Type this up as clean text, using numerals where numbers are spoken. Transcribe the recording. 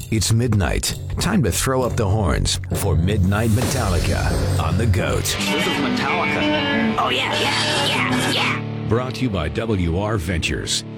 It's midnight. Time to throw up the horns for Midnight Metallica on the GOAT. This is Metallica. Oh, yeah. Brought to you by WR Ventures.